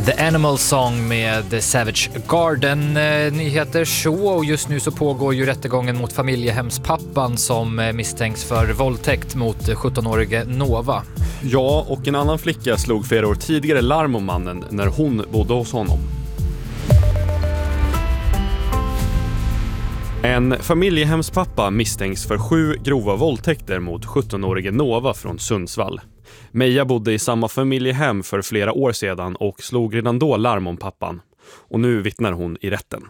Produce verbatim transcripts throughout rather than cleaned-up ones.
The Animal Song med The Savage Garden. Nyheter så, och just nu så pågår ju rättegången mot familjehemspappan som misstänks för våldtäkt mot sjuttonårige Nova. Ja, och en annan flicka slog flera år tidigare larm om mannen när hon bodde hos honom. En familjehemspappa misstänks för sju grova våldtäkter mot sjuttonårige Nova från Sundsvall. Meja bodde i samma familjehem för flera år sedan och slog redan då larm om pappan. Och nu vittnar hon i rätten.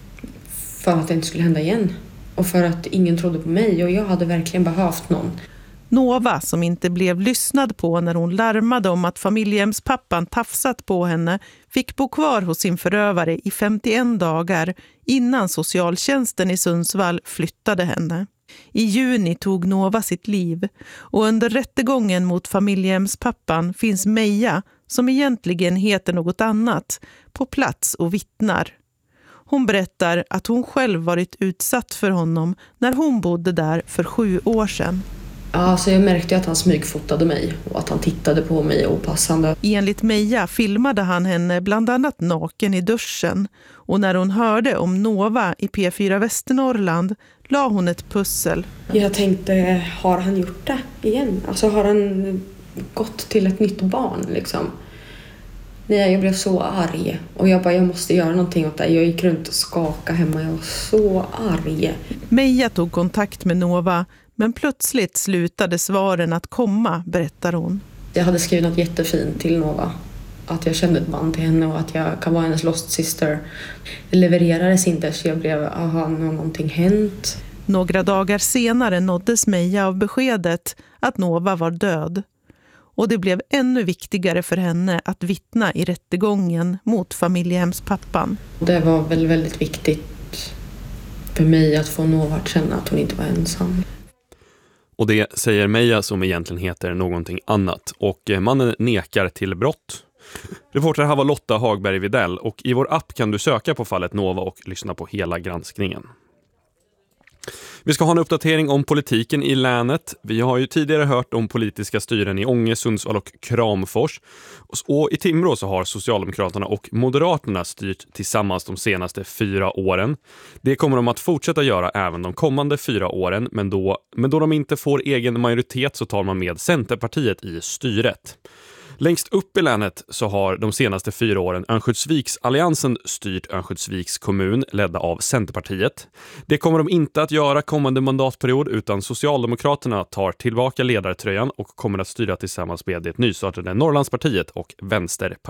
För att det inte skulle hända igen. Och för att ingen trodde på mig, och jag hade verkligen behövt någon. Nova, som inte blev lyssnad på när hon larmade om att familjehemspappan tafsat på henne, fick bo kvar hos sin förövare i femtioen dagar innan socialtjänsten i Sundsvall flyttade henne. I juni tog Nova sitt liv, och under rättegången mot familjehemspappan finns Meja, som egentligen heter något annat, på plats och vittnar. Hon berättar att hon själv varit utsatt för honom när hon bodde där för sju år sedan. Ja, så jag märkte att han smygfotade mig och att han tittade på mig opassande. Enligt Meja filmade han henne bland annat naken i duschen, och när hon hörde om Nova i P fyra Västernorrland la hon ett pussel. Jag tänkte, har han gjort det igen? Alltså har han gått till ett nytt barn liksom? Nej, jag blev så arg. Och jag bara, jag måste göra någonting åt det. Jag gick runt och skakade hemma. Jag var så arg. Meja tog kontakt med Nova, men plötsligt slutade svaren att komma, berättar hon. Jag hade skrivit något jättefint till Nova. Att jag kände ett band till henne och att jag kan vara hennes lost sister. Det levererades inte, så jag blev, aha, nu har någonting hänt. Några dagar senare nåddes Meja av beskedet att Nova var död. Och det blev ännu viktigare för henne att vittna i rättegången mot familjehemspappan. Det var väl väldigt viktigt för mig att få Nova att känna att hon inte var ensam. Och det säger Meja, som egentligen heter någonting annat. Och mannen nekar till brott. Reporter här var Lotta Hagberg Videll, och i vår app kan du söka på fallet Nova och lyssna på hela granskningen. Vi ska ha en uppdatering om politiken i länet. Vi har ju tidigare hört om politiska styren i Ånge, Sundsvall och Kramfors. Och i Timrå så har Socialdemokraterna och Moderaterna styrt tillsammans de senaste fyra åren. Det kommer de att fortsätta göra även de kommande fyra åren, men då, men då de inte får egen majoritet så tar man med Centerpartiet i styret. Längst upp i länet så har de senaste fyra åren Örnsköldsviksalliansen styrt Örnsköldsviks kommun, ledda av Centerpartiet. Det kommer de inte att göra kommande mandatperiod, utan Socialdemokraterna tar tillbaka ledartröjan och kommer att styra tillsammans med det nystartade Norrlandspartiet och Vänsterpartiet.